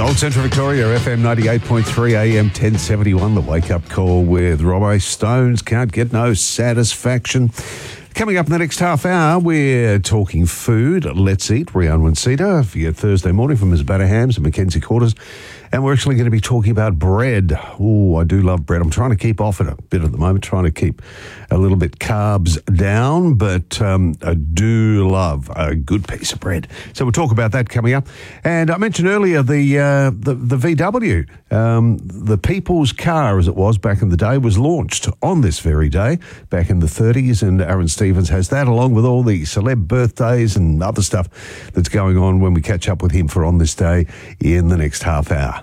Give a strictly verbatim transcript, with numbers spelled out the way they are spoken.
Old Central Victoria, F M ninety-eight point three, A M ten seventy-one, the wake-up call with Robbo Stones. Can't get no satisfaction. Coming up in the next half hour, we're talking food. Let's eat. Rian Wansita for your Thursday morning from Miz Hams and Mackenzie Quarters. And we're actually going to be talking about bread. Oh, I do love bread. I'm trying to keep off it a bit at the moment, trying to keep a little bit carbs down, but um, I do love a good piece of bread. So we'll talk about that coming up. And I mentioned earlier the uh, the, the V W, um, the people's car, as it was back in the day, was launched on this very day back in the thirties, and Aaron Stevens has that, along with all the celeb birthdays and other stuff that's going on when we catch up with him for On This Day in the next half hour.